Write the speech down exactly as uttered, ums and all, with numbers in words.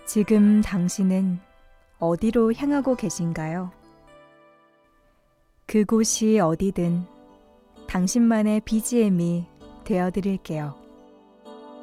지금 당신은 어디로 향하고 계신가요? 그곳이 어디든 당신만의 비지엠이 되어드릴게요.